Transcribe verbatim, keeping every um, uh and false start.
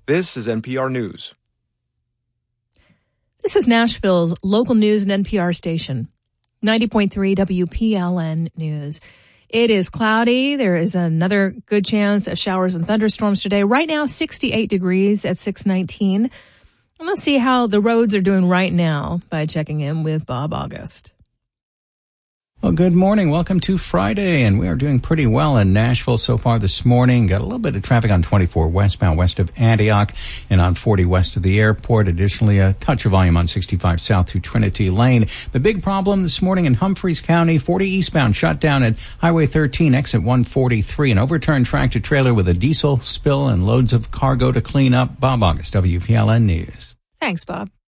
This is N P R News. This is Nashville's local news and N P R station, ninety point three W P L N News. It is cloudy. There is another good chance of showers and thunderstorms today. Right now, sixty-eight degrees at six nineteen. And let's see how the roads are doing right now by checking in with Bob August. Well, good morning. Welcome to Friday, and we are doing pretty well in Nashville so far this morning. Got a little bit of traffic on twenty-four westbound west of Antioch and on forty west of the airport. Additionally, a touch of volume on sixty-five south through Trinity Lane. The big problem this morning in Humphreys County, forty eastbound shut down at Highway thirteen, exit one forty-three. An overturned tractor trailer with a diesel spill and loads of cargo to clean up. Bob August, W P L N News. Thanks, Bob.